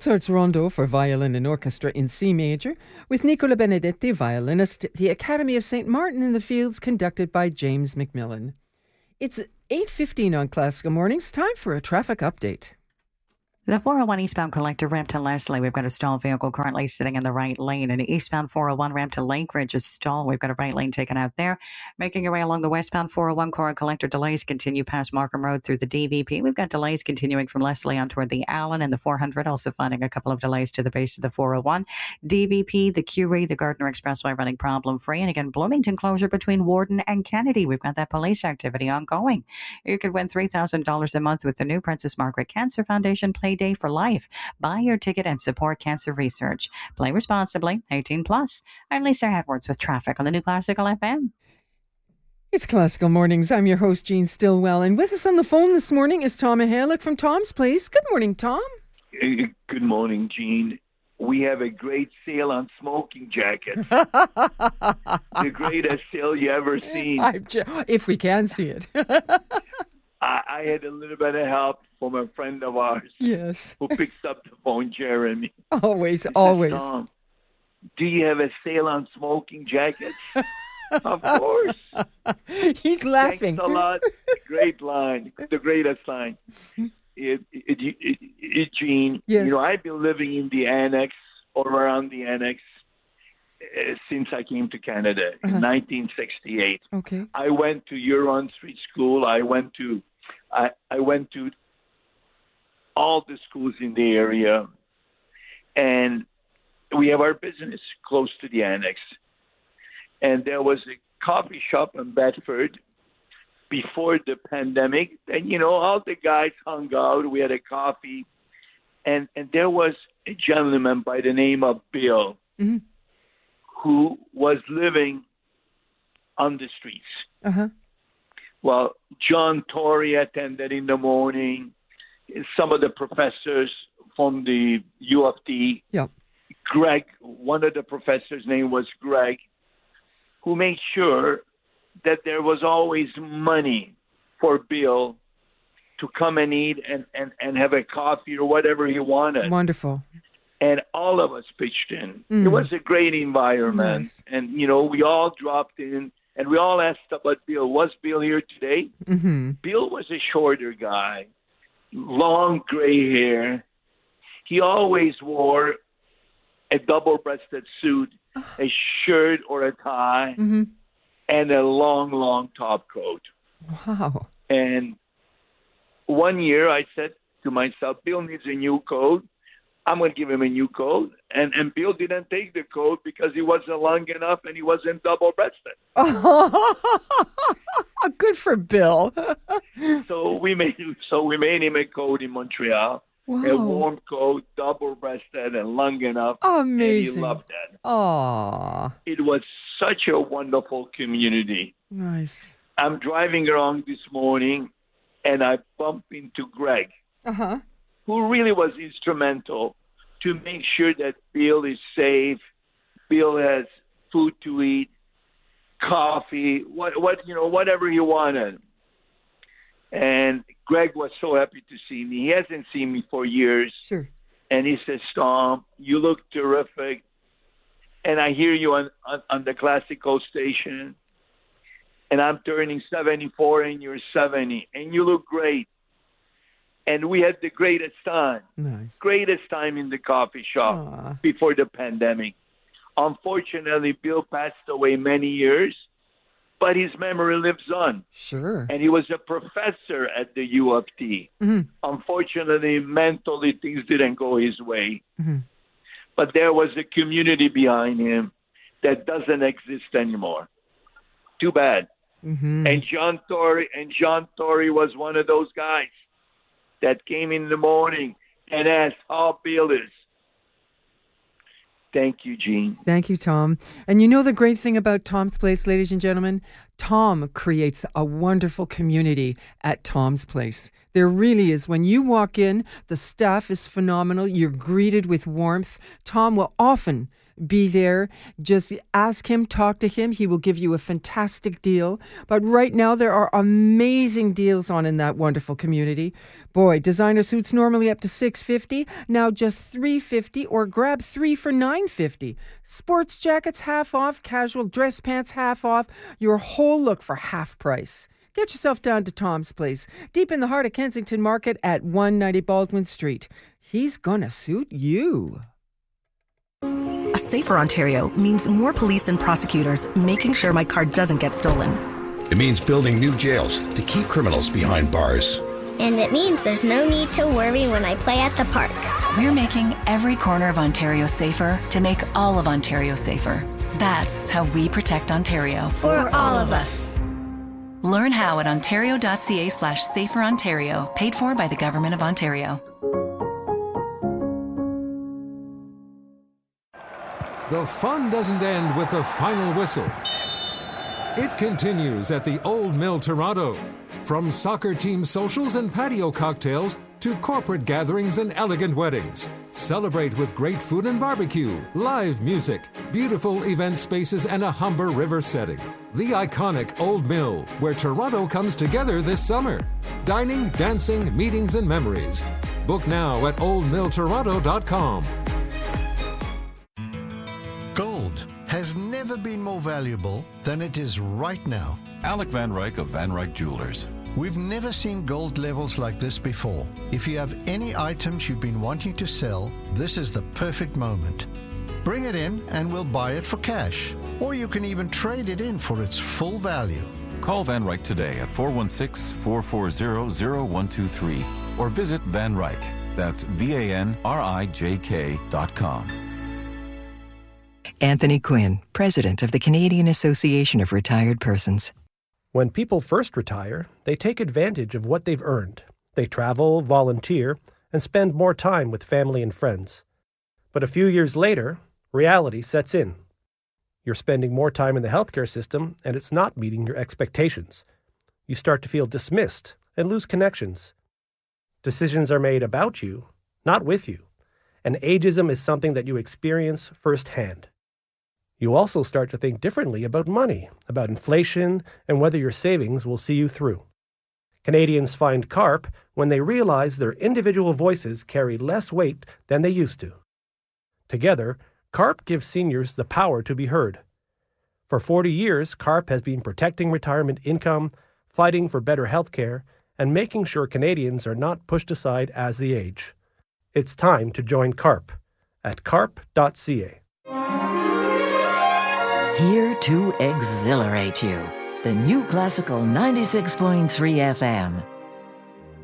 Mozart's Rondo for violin and orchestra in C major, with Nicola Benedetti, violinist, the Academy of St. Martin in the Fields, conducted by James McMillan. It's 8:15 on Classical Mornings. Time for a traffic update. The 401 eastbound collector ramp to Leslie. We've got a stalled vehicle currently sitting in the right lane. And the eastbound 401 ramp to Lake Ridge is stalled. We've got a right lane taken out there. Making your way along the westbound 401 Cora collector, delays continue past Markham Road through the DVP. We've got delays continuing from Leslie on toward the Allen and the 400. Also finding a couple of delays to the base of the 401. DVP, the Curie, the Gardner Expressway running problem free. And again, Bloomington closure between Warden and Kennedy. We've got that police activity ongoing. You could win $3,000 a month with the new Princess Margaret Cancer Foundation Play Day for Life. Buy your ticket and support cancer research. Play responsibly, 18 plus. I'm Lisa Edwards with traffic on the New Classical FM. It's Classical Mornings. I'm your host, Jean Stillwell. And with us on the phone this morning is Tom Mihalik from Tom's Place. Good morning, Tom. Good morning, Jean. We have a great sale on smoking jackets. The greatest sale you ever seen. If we can see it. I had a little bit of help from a friend of ours. Yes. Who picks up the phone, Jeremy. Always. Tom, do you have a sale on smoking jackets? Of course. He's laughing. Thanks a lot. Great line. The greatest line. Gene, yes. I've been living in the annex or around the annex since I came to Canada in 1968. Okay. I went to Huron Street School. I went to all the schools in the area, and we have our business close to the annex. And there was a coffee shop in Bedford before the pandemic, and all the guys hung out. We had a coffee, and there was a gentleman by the name of Bill, mm-hmm. who was living on the streets. Uh-huh. Well, John Tory attended in the morning. Some of the professors from the U of T. Yeah. Greg, one of the professors' name was Greg, who made sure that there was always money for Bill to come and eat and have a coffee or whatever he wanted. Wonderful. And all of us pitched in. It was a great environment. Nice. And, we all dropped in, and we all asked about Bill. Was Bill here today? Mm-hmm. Bill was a shorter guy, long gray hair. He always wore a double-breasted suit, a shirt or a tie, mm-hmm. and a long, long top coat. Wow. And one year I said to myself, Bill needs a new coat. I'm going to give him a new coat. And Bill didn't take the coat because he wasn't long enough and he wasn't double-breasted. Good for Bill. So we made him a coat in Montreal. Wow. A warm coat, double-breasted and long enough. Amazing. And he loved that. Aww. It was such a wonderful community. Nice. I'm driving around this morning and I bump into Greg, who really was instrumental to make sure that Bill is safe, Bill has food to eat, coffee, whatever he wanted. And Greg was so happy to see me. He hasn't seen me for years. Sure. And he says, Tom, you look terrific. And I hear you on the classical station. And I'm turning 74 and you're 70. And you look great. And we had the greatest time. Nice. Greatest time in the coffee shop before the pandemic. Unfortunately, Bill passed away many years, but his memory lives on. Sure. And he was a professor at the U of T. Mm-hmm. Unfortunately, mentally, things didn't go his way. Mm-hmm. But there was a community behind him that doesn't exist anymore. Too bad. Mm-hmm. And John Tory was one of those guys that came in the morning and asked how Bill is. Thank you, Jean. Thank you, Tom. And the great thing about Tom's Place, ladies and gentlemen, Tom creates a wonderful community at Tom's Place. There really is. When you walk in, the staff is phenomenal. You're greeted with warmth. Tom will often Be there. Just ask him, talk to him. He will give you a fantastic deal. But right now, there are amazing deals on in that wonderful community. Boy, designer suits normally up to $650, now just $350, or grab 3 for $950. Sports jackets half off, casual dress pants half off, your whole look for half price. Get yourself down to Tom's Place, deep in the heart of Kensington Market at 190 Baldwin Street. He's gonna suit you. A safer Ontario means more police and prosecutors making sure my car doesn't get stolen. It means building new jails to keep criminals behind bars. And it means there's no need to worry when I play at the park. We're making every corner of Ontario safer to make all of Ontario safer. That's how we protect Ontario. For all of us. Learn how at ontario.ca/saferontario, paid for by the Government of Ontario. The fun doesn't end with the final whistle. It continues at the Old Mill Toronto. From soccer team socials and patio cocktails to corporate gatherings and elegant weddings. Celebrate with great food and barbecue, live music, beautiful event spaces, and a Humber River setting. The iconic Old Mill, where Toronto comes together this summer. Dining, dancing, meetings, and memories. Book now at oldmilltoronto.com. Gold has never been more valuable than it is right now. Alec Van Ryk of Van Ryk Jewelers. We've never seen gold levels like this before. If you have any items you've been wanting to sell, this is the perfect moment. Bring it in and we'll buy it for cash. Or you can even trade it in for its full value. Call Van Ryk today at 416-440-0123 or visit Van Ryk. That's VANRIJK.com. Anthony Quinn, President of the Canadian Association of Retired Persons. When people first retire, they take advantage of what they've earned. They travel, volunteer, and spend more time with family and friends. But a few years later, reality sets in. You're spending more time in the healthcare system, and it's not meeting your expectations. You start to feel dismissed and lose connections. Decisions are made about you, not with you. And ageism is something that you experience firsthand. You also start to think differently about money, about inflation, and whether your savings will see you through. Canadians find CARP when they realize their individual voices carry less weight than they used to. Together, CARP gives seniors the power to be heard. For 40 years, CARP has been protecting retirement income, fighting for better health care, and making sure Canadians are not pushed aside as they age. It's time to join CARP at carp.ca. Here to exhilarate you. The New Classical 96.3 FM.